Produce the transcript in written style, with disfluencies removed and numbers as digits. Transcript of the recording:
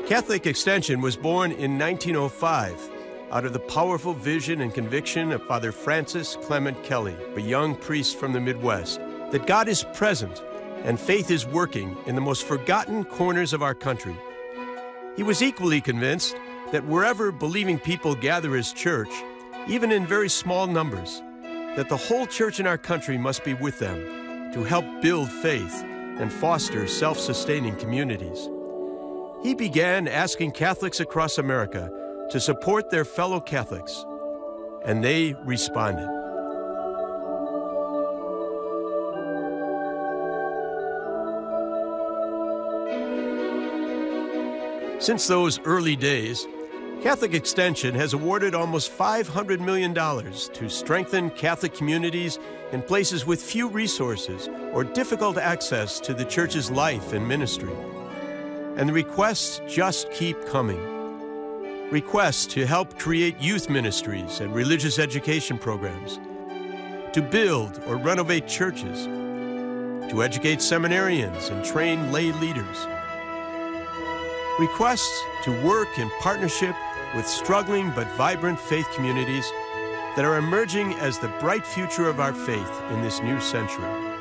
Catholic Extension was born in 1905 out of the powerful vision and conviction of Father Francis Clement Kelly, a young priest from the Midwest, that God is present and faith is working in the most forgotten corners of our country. He was equally convinced that wherever believing people gather as church, even in very small numbers, that the whole church in our country must be with them to help build faith and foster self-sustaining communities. He began asking Catholics across America to support their fellow Catholics, and they responded. Since those early days, Catholic Extension has awarded almost $500 million to strengthen Catholic communities in places with few resources or difficult access to the Church's life and ministry. And the requests just keep coming. Requests to help create youth ministries and religious education programs, to build or renovate churches, to educate seminarians and train lay leaders. Requests to work in partnership with struggling but vibrant faith communities that are emerging as the bright future of our faith in this new century.